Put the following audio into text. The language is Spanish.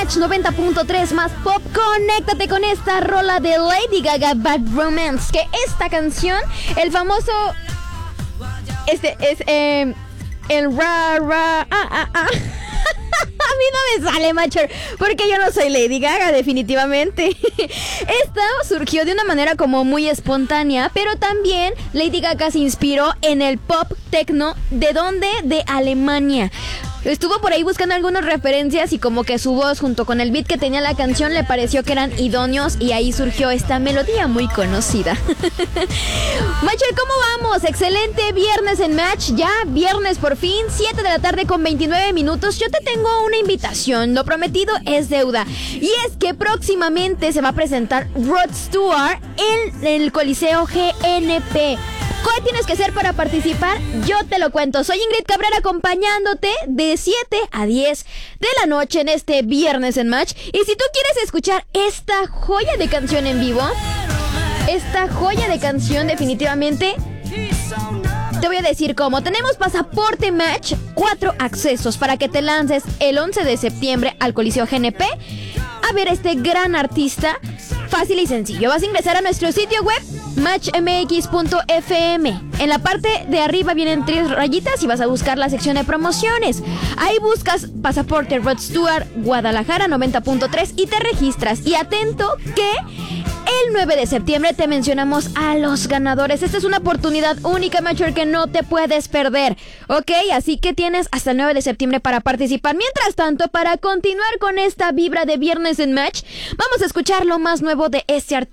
Match 90.3 más pop. Conéctate con esta rola de Lady Gaga, Bad Romance. Que esta canción, el famoso... es el ra. A mí no me sale, Matcher, porque yo no soy Lady Gaga, definitivamente. Esta surgió de una manera como muy espontánea, pero también Lady Gaga se inspiró en el pop techno. ¿De dónde? De Alemania. Estuvo por ahí buscando algunas referencias y como que su voz junto con el beat que tenía la canción le pareció que eran idóneos y ahí surgió esta melodía muy conocida. Matcher, ¿cómo vamos? Excelente viernes en Match, ya viernes por fin, 7 de la tarde con 29 minutos. Yo te tengo una invitación, lo prometido es deuda. Y es que próximamente se va a presentar Rod Stewart en el Coliseo GNP. ¿Qué tienes que hacer para participar? Yo te lo cuento. Soy Ingrid Cabrera acompañándote de 7 a 10 de la noche en este viernes en Match. Y si tú quieres escuchar esta joya de canción en vivo, esta joya de canción definitivamente, te voy a decir cómo. Tenemos pasaporte Match, 4 accesos para que te lances el 11 de septiembre al Coliseo GNP a ver a este gran artista. Fácil y sencillo. Vas a ingresar a nuestro sitio web matchmx.fm. En la parte de arriba vienen 3 rayitas y vas a buscar la sección de promociones. Ahí buscas pasaporte Rod Stewart Guadalajara 90.3 y te registras. Y atento que el 9 de septiembre te mencionamos a los ganadores. Esta es una oportunidad única, Matcher, que no te puedes perder. Ok, así que tienes hasta el 9 de septiembre para participar. Mientras tanto, para continuar con esta vibra de viernes en Match, vamos a escuchar lo más nuevo de este artista.